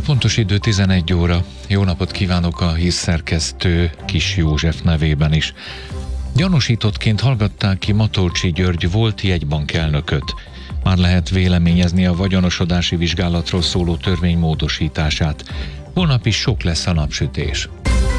pontos idő 11 óra. Jó napot kívánok a hírszerkesztő Kis József nevében is. Gyanúsítottként hallgatták ki Matolcsy György volt jegybank elnököt. Már lehet véleményezni a vagyonosodási vizsgálatról szóló törvény módosítását. Holnap is sok lesz a napsütés.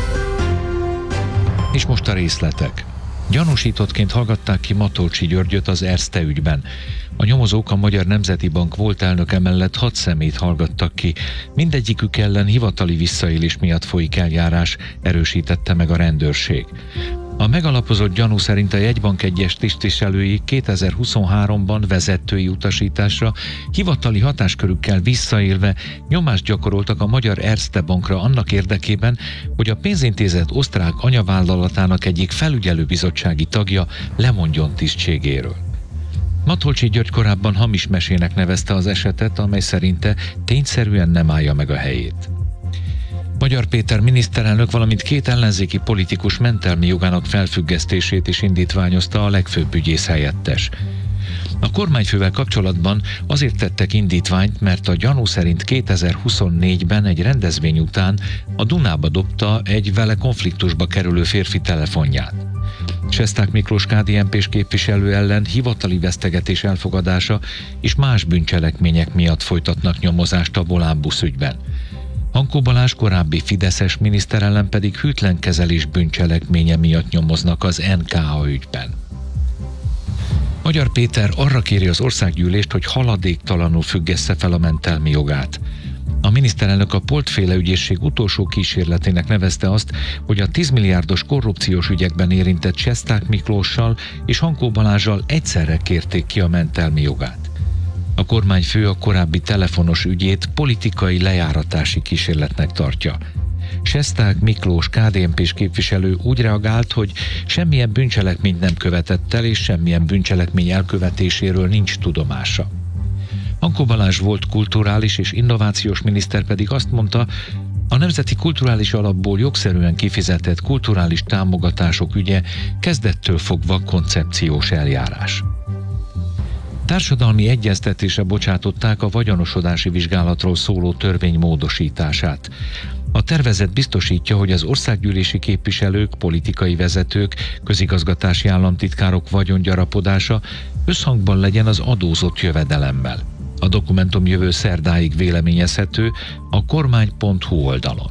És most a részletek. Gyanúsítottként hallgatták ki Matolcsy Györgyöt az Erste ügyben. A nyomozók a Magyar Nemzeti Bank volt elnöke mellett 6 személyt hallgattak ki. Mindegyikük ellen hivatali visszaélés miatt folyik eljárás, erősítette meg a rendőrség. A megalapozott gyanú szerint a jegybank egyes tisztviselői 2023-ban vezetői utasításra hivatali hatáskörükkel visszaélve nyomást gyakoroltak a Magyar Erste Bankra annak érdekében, hogy a pénzintézet osztrák anyavállalatának egyik felügyelőbizottsági tagja lemondjon tisztségéről. Matolcsy György korábban hamis mesének nevezte az esetet, amely szerinte tényszerűen nem állja meg a helyét. Magyar Péter miniszterelnök, valamint 2 ellenzéki politikus mentelmi jogának felfüggesztését is indítványozta a legfőbb ügyész helyettes. A kormányfővel kapcsolatban azért tettek indítványt, mert a gyanú szerint 2024-ben egy rendezvény után a Dunába dobta egy vele konfliktusba kerülő férfi telefonját. Sesták Miklós KDNP-s képviselő ellen hivatali vesztegetés elfogadása és más bűncselekmények miatt folytatnak nyomozást a Volánbusz ügyben. Hankó Balázs korábbi fideszes miniszter ellen pedig hűtlen kezelés bűncselekménye miatt nyomoznak az NKA ügyben. Magyar Péter arra kéri az országgyűlést, hogy haladéktalanul függessze fel a mentelmi jogát. A miniszterelnök a Polt-féle ügyészség utolsó kísérletének nevezte azt, hogy a 10 milliárdos korrupciós ügyekben érintett Sesták Miklóssal és Hankó Balázssal egyszerre kérték ki a mentelmi jogát. A kormányfő a korábbi telefonos ügyét politikai lejáratási kísérletnek tartja. Sesták Miklós KDNP-s képviselő úgy reagált, hogy semmilyen bűncselekményt nem követett el, és semmilyen bűncselekmény elkövetéséről nincs tudomása. Hankó Balázs volt kulturális és innovációs miniszter pedig azt mondta, a Nemzeti Kulturális Alapból jogszerűen kifizetett kulturális támogatások ügye kezdettől fogva koncepciós eljárás. Társadalmi egyeztetésre bocsátották a vagyonosodási vizsgálatról szóló törvény módosítását. A tervezet biztosítja, hogy az országgyűlési képviselők, politikai vezetők, közigazgatási államtitkárok vagyongyarapodása összhangban legyen az adózott jövedelemmel. A dokumentum jövő szerdáig véleményezhető a kormány.hu oldalon.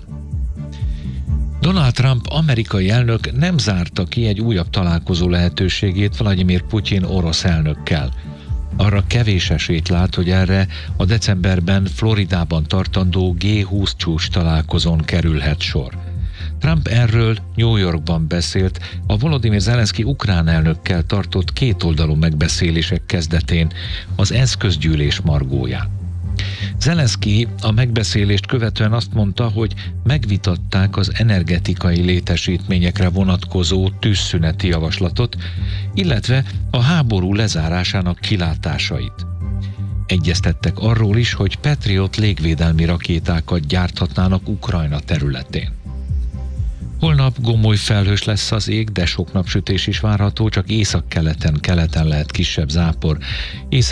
Donald Trump amerikai elnök nem zárta ki egy újabb találkozó lehetőségét Vladimir Putyin orosz elnökkel. Arra kevés esélyt lát, hogy erre a decemberben Floridában tartandó G20 csúcs találkozón kerülhet sor. Trump erről New Yorkban beszélt a Volodymyr Zelenszky ukrán elnökkel tartott kétoldalú megbeszélések kezdetén az ENSZ közgyűlés margóján. Zelenszky a megbeszélést követően azt mondta, hogy megvitatták az energetikai létesítményekre vonatkozó tűzszüneti javaslatot, illetve a háború lezárásának kilátásait. Egyeztettek arról is, hogy Patriot légvédelmi rakétákat gyárthatnának Ukrajna területén. Holnap gomoly felhős lesz az ég, de sok napsütés is várható, csak északkeleten, keleten lehet kisebb zápor.